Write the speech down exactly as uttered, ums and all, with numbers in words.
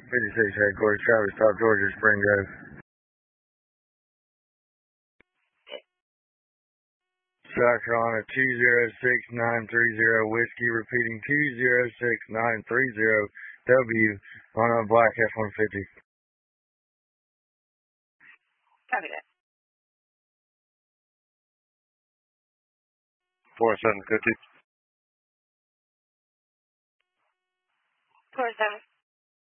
fifty-six headquarters, Travis, Top Georgia, Spring Grove. South Carolina two zero six nine three zero Whiskey, repeating two zero six nine three zero W on a black F one fifty. Copy that. four seven fifty.